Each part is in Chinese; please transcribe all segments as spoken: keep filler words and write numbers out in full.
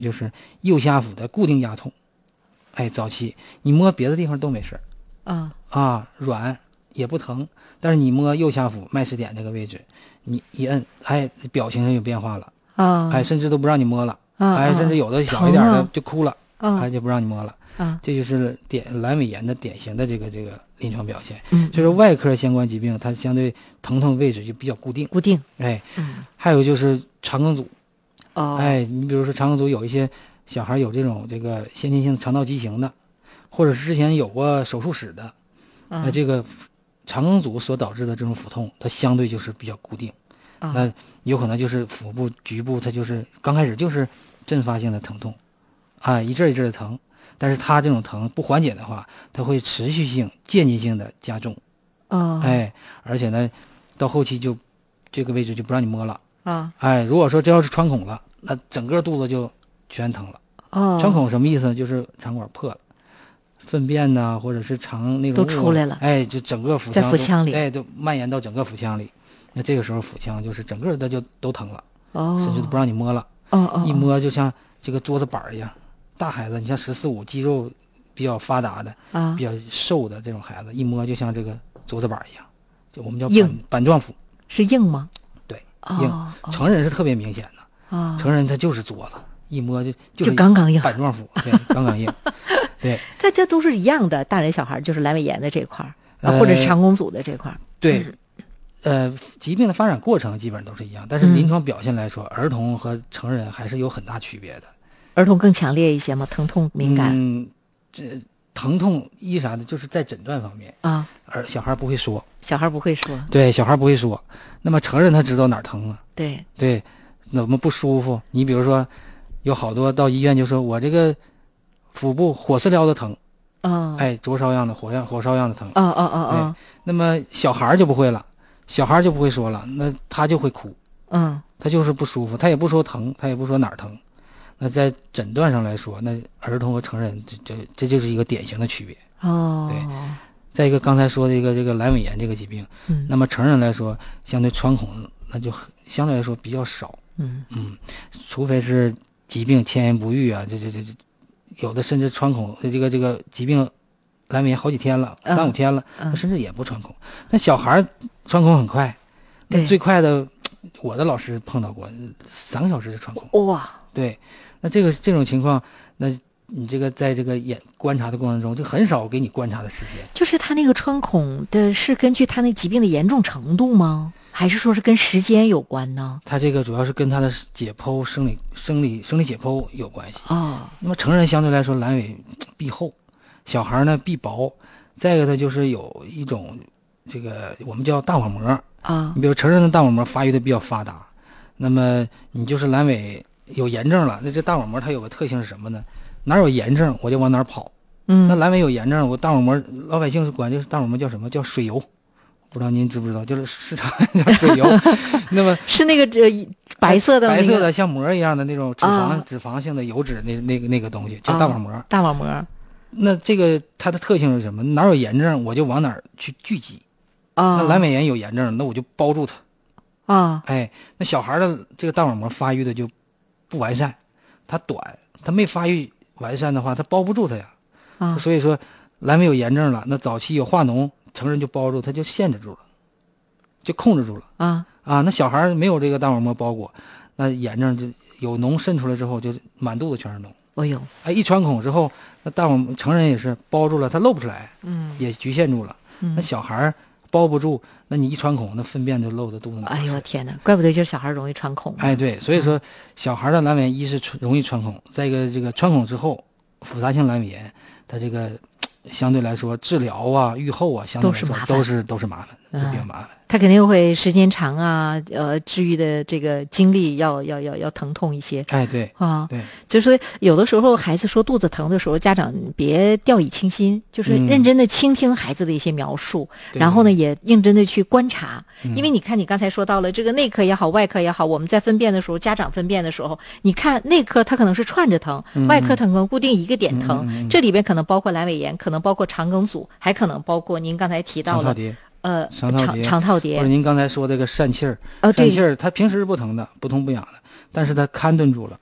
就是右下腹的固定压痛。哎，早期你摸别的地方都没事啊啊，软也不疼，但是你摸右下腹脉始点这个位置，你一摁，哎，表情上有变化了啊， 哎，甚至都不让你摸了， 啊哎，甚至有的小一点的就哭了， 啊， 哎，就不让你摸了。 啊， 这就是点阑尾炎的典型的这个这个临床表现。 嗯， 所以说外科相关疾病它相对疼痛位置就比较固定， 固定。 哎， 嗯， 还有就是肠梗阻。 哦， 哎，你比如说肠梗阻，有一些小孩有这种这个先天性肠道畸形的，或者是之前有过手术史的，那、 嗯、 这个肠梗阻所导致的这种腹痛，它相对就是比较固定。 哦、 那有可能就是腹部局部，它就是刚开始就是阵发性的疼痛，啊，一阵一阵的疼。但是它这种疼不缓解的话，它会持续性、间接性的加重。 哦， 哎，而且呢，到后期就这个位置就不让你摸了。 啊， 哎，如果说这要是穿孔了，那整个肚子就全疼了。 哦， 穿孔什么意思？就是肠管破了，粪便呐、啊，或者是肠那种都出来了。 哎，就整个腹腔在腹腔里， 哎，都蔓延到整个腹腔里。那这个时候腹腔就是整个的就都疼了， 哦， 甚至都不让你摸了。 哦哦， 一摸就像这个桌子板一样。大孩子，你像十四五肌肉比较发达的啊， 比较瘦的这种孩子，一摸就像这个桌子板一样，就我们叫硬板板状腹。 是硬吗？ 对， 哦、 硬。成人是特别明显的， 哦、 成人他就是桌子，一摸就就就刚刚硬， 板状腹，对，刚刚硬。对， 这这都是一样的，大人小孩就是阑尾炎的这块儿、呃、或者是肠梗阻的这块儿。 对。 嗯呃，疾病的发展过程基本上都是一样，但是临床表现来说，嗯、儿童和成人还是有很大区别的。 儿童更强烈一些吗？疼痛敏感？ 嗯，这疼痛一啥的，就是在诊断方面啊， 而小孩不会说， 小孩不会说， 对，小孩不会说。那么成人他知道哪儿疼啊？ 对对，那我们不舒服。你比如说，有好多到医院就说我这个腹部火似燎的疼， 哦， 哎，灼烧样的火样火烧样的疼， 哦哦哦哦。 那么小孩就不会了。小孩就不会说了，那他就会哭， 嗯， 他就是不舒服，他也不说疼，他也不说哪儿疼。那在诊断上来说，那儿童和成人这这这就是一个典型的区别。 哦， 对。再一个，刚才说的一个这个阑尾炎这个疾病， 嗯， 那么成人来说，相对穿孔那就相对来说比较少， 嗯嗯，除非是疾病迁延不愈啊，这这这这，有的甚至穿孔这个这个疾病。阑尾炎好几天了， 嗯、 三五天了， 嗯、 甚至也不穿孔。那小孩穿孔很快，那最快的，我的老师碰到过，三个小时就穿孔。 哇， 对，那这个这种情况，那你这个在这个眼观察的过程中，就很少给你观察的时间。 就是他那个穿孔的是根据他那疾病的严重程度吗？还是说是跟时间有关呢？ 他这个主要是跟他的解剖、生理、生理、生理解剖有关系。 哦， 那么成人相对来说阑尾壁厚。小孩呢壁薄，再一个它就是有一种这个我们叫大网膜啊， 你比如成人的大网膜发育的比较发达，那么你就是阑尾有炎症了，那这大网膜它有个特性是什么呢？哪有炎症我就往哪儿跑。 嗯， 那阑尾有炎症，我大网膜老百姓是管这个大网膜叫什么？叫水油，不知道您知不知道？就是市场叫水油。那么是那个呃白色的、那个、 白色的像膜一样的那种脂肪、 啊、 脂肪性的油脂那那个那个东西叫大网膜。 啊、大网膜。 那这个它的特性是什么？哪有炎症我就往哪儿去聚集。 啊， 那阑尾炎有炎症，那我就包住它。 啊， 哎，那小孩的这个大网膜发育的就不完善，它短，它没发育完善的话，它包不住它呀。 啊， 所以说阑尾有炎症了，那早期有化脓，成人就包住，它就限制住了，就控制住了。 啊啊，那小孩没有这个大网膜包裹，那炎症就有脓渗出来之后，就满肚子全是脓。 哦呦， 哎，一穿孔之后，那大网成人也是包住了，它露不出来， 嗯， 也局限住了。 嗯， 那小孩包不住，那你一穿孔，那粪便就漏到肚子里。 哎呦天哪，怪不得就是小孩容易穿孔。 哎，对，所以说、嗯、小孩的阑尾炎一是容易穿孔，再一个这个穿孔之后，复杂性阑尾炎，它这个相对来说治疗啊、愈后啊，相对来说都是都是麻烦的，都比较麻烦。 他肯定会时间长啊，呃，治愈的这个经历要要要要疼痛一些。 哎，对啊， 对， 就是说有的时候孩子说肚子疼的时候，家长别掉以轻心，就是认真的倾听孩子的一些描述，嗯、然后呢也认真的去观察， 嗯、 因为你看你刚才说到了这个内科也好，外科也好，我们在分辨的时候，家长分辨的时候，你看内科它可能是串着疼， 嗯、 外科它可能固定一个点疼， 嗯、 这里边可能包括阑尾炎，可能包括肠梗阻，还可能包括您刚才提到了。呃， 肠套叠， 肠套叠， 或者您刚才说这个疝气儿， 呃， 疝气儿它平时是不疼的，不痛不痒的，但是它看顿住了，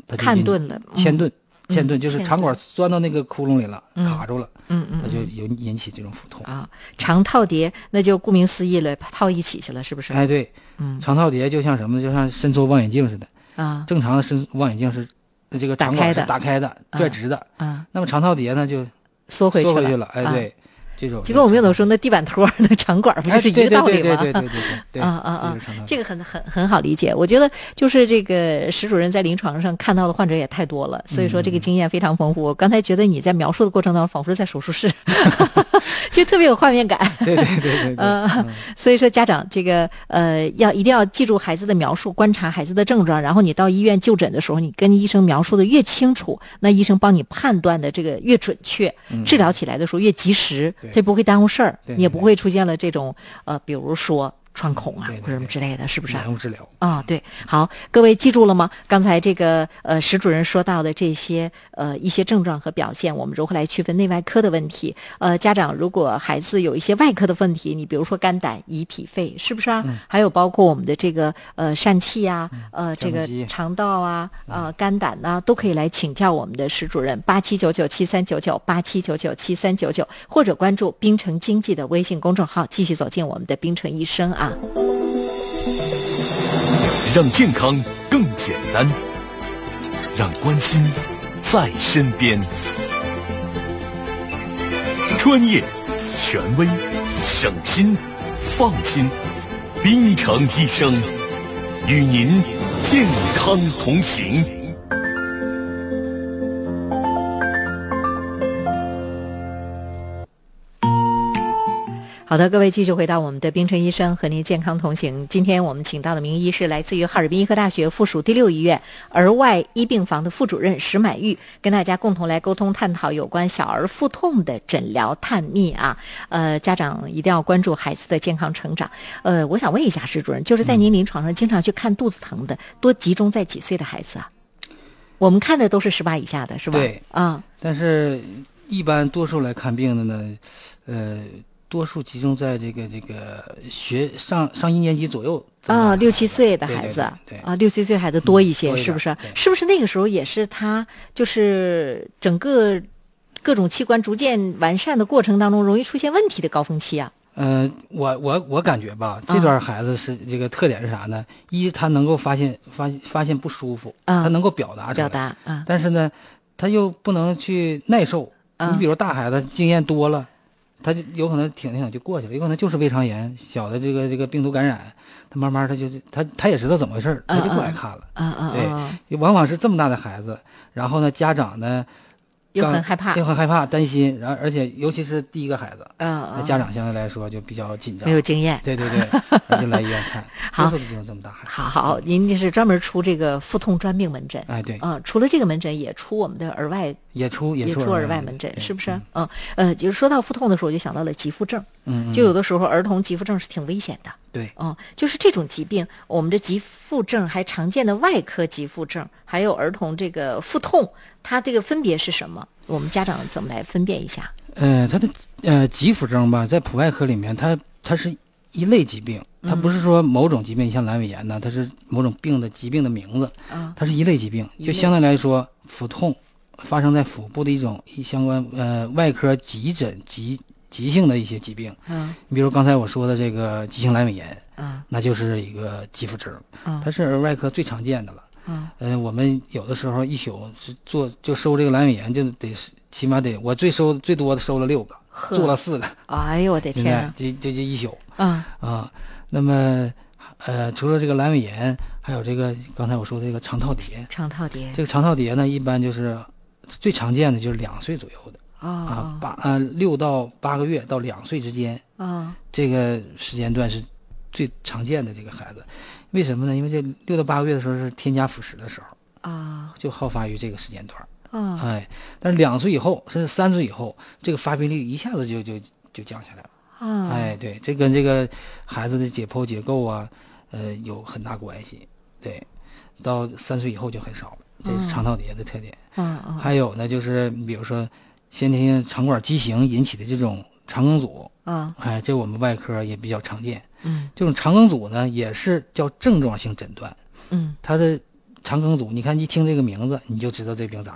它就看钝了， 牵钝，牵钝、 嗯、 就是肠管钻到那个窟窿里了， 嗯、 卡住了， 嗯嗯， 它就有引起这种腹痛啊。肠套叠那就顾名思义了，套一起去了，是不是？ 哎，对， 嗯， 肠套叠就像什么呢？就像伸缩望远镜似的啊。 正常的伸望远镜是这个肠管是打开的、 啊、 拽直的， 啊。 那么肠套叠呢就缩回去了， 缩回去了，哎，对。 啊这种就跟我们有的说那地板托那肠管不是一个道理吗？ 对对对对对对啊啊啊！这个很很很好理解。我觉得就是这个石主任在临床上看到的患者也太多了，所以说这个经验非常丰富。我刚才觉得你在描述的过程当中，仿佛是在手术室，就特别有画面感。 对对对对对。 呃，所以说家长这个呃要一定要记住孩子的描述，观察孩子的症状，然后你到医院就诊的时候，你跟医生描述的越清楚，那医生帮你判断的这个越准确，治疗起来的时候越及时。这不会耽误事儿，你也不会出现了这种呃，比如说穿孔啊或者什么之类的，是不是？ 延误治疗啊，对。好，各位记住了吗？刚才这个呃石主任说到的这些呃一些症状和表现，我们如何来区分内外科的问题？呃，家长如果孩子有一些外科的问题，你比如说肝胆胰脾肺，是不是啊？ 嗯、 还有包括我们的这个呃疝气啊，呃这个肠道啊，呃肝胆呐、啊，都可以来请教我们的石主任，八七九九七三九九八七九九七三九九，或者关注滨城经济的微信公众号，继续走进我们的滨城医生啊。 让健康更简单，让关心在身边。专业、权威、省心、放心，滨城医生与您健康同行。 好的，各位继续回到我们的滨城医生和您健康同行。今天我们请到的名医是来自于哈尔滨医科大学附属第六医院儿外医病房的副主任石满玉，跟大家共同来沟通探讨有关小儿腹痛的诊疗探秘啊。呃，家长一定要关注孩子的健康成长。呃，我想问一下石主任，就是在您临床上经常去看肚子疼的，嗯、多集中在几岁的孩子啊？我们看的都是十八以下的，是吧？ 对， 啊、嗯， 但是一般多数来看病的呢，呃。多数集中在这个这个学上上一年级左右啊，六七岁的孩子， 对对对啊，六七岁孩子多一些， 嗯、 是不是？是不是那个时候也是他就是整个各种器官逐渐完善的过程当中容易出现问题的高峰期啊？ 呃，我我我感觉吧，这段孩子是、啊、这个特点是啥呢？一，他能够发现发发现不舒服， 啊、 他能够表达出来， 表达啊， 但是呢，他又不能去耐受。 啊、 你比如大孩子经验多了。他就有可能挺挺就过去了，有可能就是胃肠炎小的这个这个病毒感染，他慢慢他就他他也知道怎么回事，他就过来看了。 啊啊对，往往是这么大的孩子，然后呢，家长呢又很害怕， 又很害怕担心，然后而且尤其是第一个孩子， 嗯， 那家长相对来说就比较紧张， 没有经验， 对对对，就来医院看。 好， 多数就这么大孩子。 好好，您这是专门出这个腹痛专病门诊， 哎对， 嗯，除了这个门诊，也出我们的儿外。 也出也出儿外门诊，是不是？嗯呃，就是说到腹痛的时候，我就想到了急腹症。 嗯， 就有的时候儿童急腹症是挺危险的。 对， 嗯，就是这种疾病，我们的急腹症还常见的外科急腹症，还有儿童这个腹痛，它这个分别是什么？我们家长怎么来分辨一下？ 呃，它的呃急腹症吧，在普外科里面，它它是一类疾病，它不是说某种疾病，像阑尾炎呢，它是某种病的疾病的名字， 嗯， 它是一类疾病，就相对来说，腹痛发生在腹部的一种相关呃外科急诊急急性的一些疾病， 嗯， 你比如刚才我说的这个急性阑尾炎， 嗯， 那就是一个急腹症， 嗯， 它是儿外科最常见的了， 嗯， 呃，我们有的时候一宿是做就收这个阑尾炎，就得起码得我最收最多的收了六个，做了四个， 哎呦我的天啊， 这这这一宿， 嗯啊，那么呃除了这个阑尾炎，还有这个刚才我说的这个肠套叠， 肠套叠， 这个肠套叠呢，一般就是最常见的就是两岁左右的。 哦、 啊，八啊六到八个月到两岁之间， 哦， 这个时间段是最常见的这个孩子，为什么呢？因为这六到八个月的时候是添加辅食的时候， 啊、 就好发于这个时间段。 哦， 哎，但是两岁以后甚至三岁以后，这个发病率一下子就就就降下来了。 哦， 哎，对，这跟这个孩子的解剖结构啊，呃，有很大关系。对，到三岁以后就很少了，这是肠套叠的特点。 嗯嗯， 还有呢，就是比如说。先天性肠管畸形引起的这种肠梗阻， 啊、 哦，哎，这我们外科也比较常见。 嗯， 这种肠梗阻呢，也是叫症状性诊断。 嗯， 它的肠梗阻，你看一听这个名字你就知道这病咋